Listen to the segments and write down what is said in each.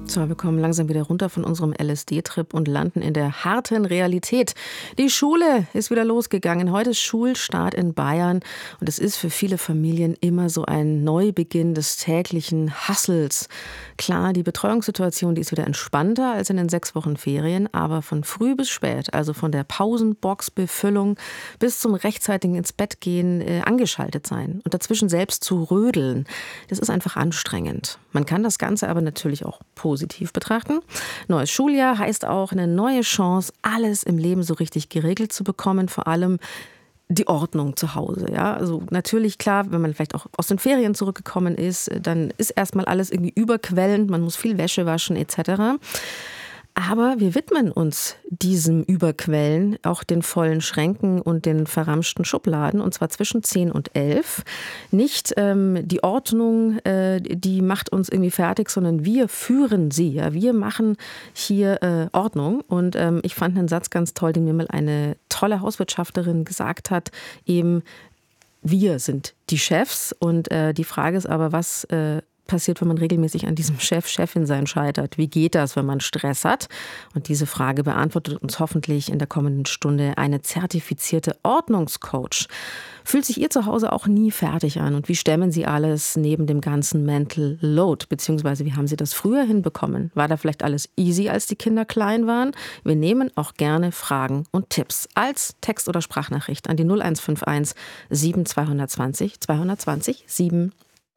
So, wir kommen langsam wieder runter von unserem LSD-Trip und landen in der harten Realität. Die Schule ist wieder losgegangen. Heute ist Schulstart in Bayern und es ist für viele Familien immer so ein Neubeginn des täglichen Hassels. Klar, die Betreuungssituation, die ist wieder entspannter als in den 6 Wochen Ferien, aber von früh bis spät, also von der Pausenbox-Befüllung bis zum rechtzeitigen ins Bett gehen, angeschaltet sein und dazwischen selbst zu rödeln, das ist einfach anstrengend. Man kann das Ganze aber natürlich auch positiv betrachten. Neues Schuljahr heißt auch eine neue Chance, alles im Leben so richtig geregelt zu bekommen, vor allem die Ordnung zu Hause. Ja? Also natürlich, klar, wenn man vielleicht auch aus den Ferien zurückgekommen ist, dann ist erstmal alles irgendwie überquellend, man muss viel Wäsche waschen etc. Aber wir widmen uns diesem Überquellen, auch den vollen Schränken und den verramschten Schubladen, und zwar zwischen 10 und 11. Nicht die Ordnung, die macht uns irgendwie fertig, sondern wir führen sie. Ja? Wir machen hier Ordnung. Und ich fand einen Satz ganz toll, den mir mal eine tolle Hauswirtschafterin gesagt hat, eben, wir sind die Chefs. Und die Frage ist aber, was passiert, wenn man regelmäßig an diesem Chefin-Sein scheitert? Wie geht das, wenn man Stress hat? Und diese Frage beantwortet uns hoffentlich in der kommenden Stunde eine zertifizierte Ordnungscoach. Fühlt sich Ihr Zuhause auch nie fertig an? Und wie stemmen Sie alles neben dem ganzen Mental Load? Beziehungsweise wie haben Sie das früher hinbekommen? War da vielleicht alles easy, als die Kinder klein waren? Wir nehmen auch gerne Fragen und Tipps als Text- oder Sprachnachricht an die 0151 7220 220 7.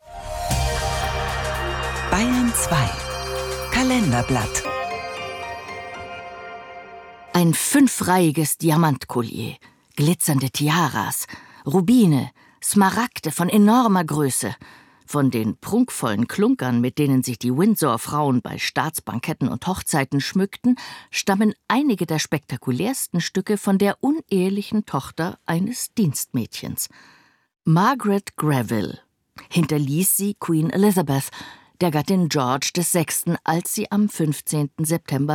Bayern 2 Kalenderblatt. Ein 5-reihiges Diamantkollier, glitzernde Tiaras, Rubine, Smaragde von enormer Größe. Von den prunkvollen Klunkern, mit denen sich die Windsor-Frauen bei Staatsbanketten und Hochzeiten schmückten, stammen einige der spektakulärsten Stücke von der unehelichen Tochter eines Dienstmädchens. Margaret Greville hinterließ sie Queen Elizabeth, der Gattin George VI., als sie am 15. September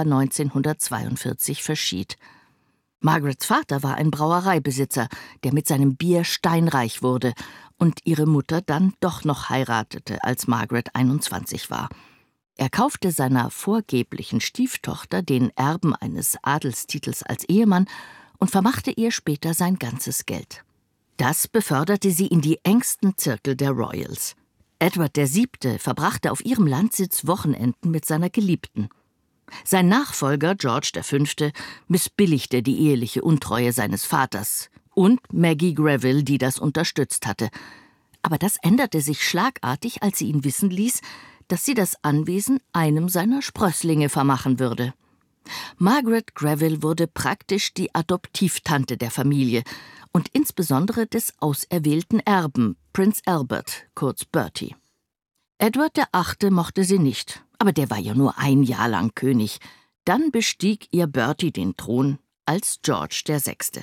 1942 verschied. Margarets Vater war ein Brauereibesitzer, der mit seinem Bier steinreich wurde und ihre Mutter dann doch noch heiratete, als Margaret 21 war. Er kaufte seiner vorgeblichen Stieftochter den Erben eines Adelstitels als Ehemann und vermachte ihr später sein ganzes Geld. Das beförderte sie in die engsten Zirkel der Royals. Edward VII. Verbrachte auf ihrem Landsitz Wochenenden mit seiner Geliebten. Sein Nachfolger, George V., missbilligte die eheliche Untreue seines Vaters und Maggie Greville, die das unterstützt hatte. Aber das änderte sich schlagartig, als sie ihn wissen ließ, dass sie das Anwesen einem seiner Sprösslinge vermachen würde. Margaret Greville wurde praktisch die Adoptivtante der Familie und insbesondere des auserwählten Erben, Prinz Albert, kurz Bertie. Edward VIII. Mochte sie nicht, aber der war ja nur 1 Jahr lang König. Dann bestieg ihr Bertie den Thron als George VI.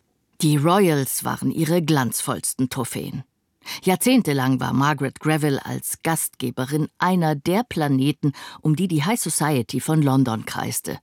Die Royals waren ihre glanzvollsten Trophäen. Jahrzehntelang war Margaret Greville als Gastgeberin einer der Planeten, um die die High Society von London kreiste.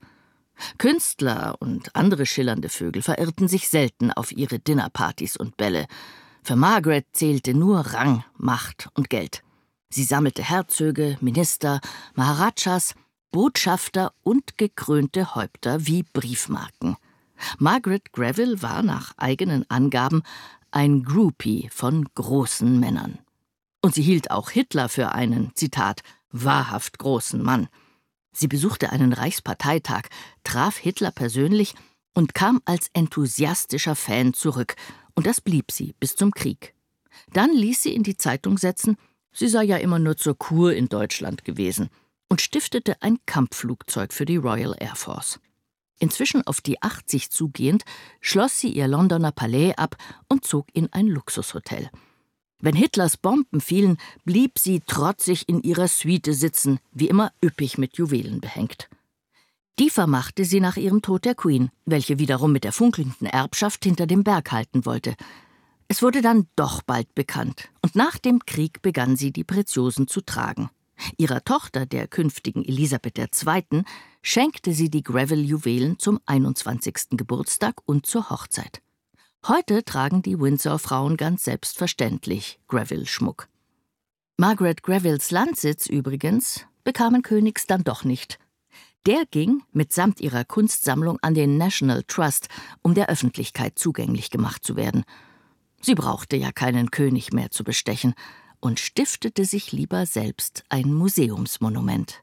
Künstler und andere schillernde Vögel verirrten sich selten auf ihre Dinnerpartys und Bälle. Für Margaret zählte nur Rang, Macht und Geld. Sie sammelte Herzöge, Minister, Maharajas, Botschafter und gekrönte Häupter wie Briefmarken. Margaret Greville war nach eigenen Angaben ein Groupie von großen Männern. Und sie hielt auch Hitler für einen, Zitat, wahrhaft großen Mann. Sie besuchte einen Reichsparteitag, traf Hitler persönlich und kam als enthusiastischer Fan zurück. Und das blieb sie bis zum Krieg. Dann ließ sie in die Zeitung setzen, sie sei ja immer nur zur Kur in Deutschland gewesen, und stiftete ein Kampfflugzeug für die Royal Air Force. Inzwischen auf die 80 zugehend, schloss sie ihr Londoner Palais ab und zog in ein Luxushotel. Wenn Hitlers Bomben fielen, blieb sie trotzig in ihrer Suite sitzen, wie immer üppig mit Juwelen behängt. Die vermachte sie nach ihrem Tod der Queen, welche wiederum mit der funkelnden Erbschaft hinter dem Berg halten wollte. Es wurde dann doch bald bekannt, und nach dem Krieg begann sie, die Preziosen zu tragen. Ihrer Tochter, der künftigen Elisabeth II., schenkte sie die Greville-Juwelen zum 21. Geburtstag und zur Hochzeit. Heute tragen die Windsor-Frauen ganz selbstverständlich Greville-Schmuck. Margaret Grevilles Landsitz übrigens, bekamen Königs dann doch nicht. Der ging mitsamt ihrer Kunstsammlung an den National Trust, um der Öffentlichkeit zugänglich gemacht zu werden. Sie brauchte ja keinen König mehr zu bestechen und stiftete sich lieber selbst ein Museumsmonument.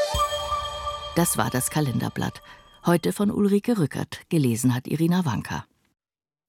Das war das Kalenderblatt. Heute von Ulrike Rückert, gelesen hat Irina Wanka.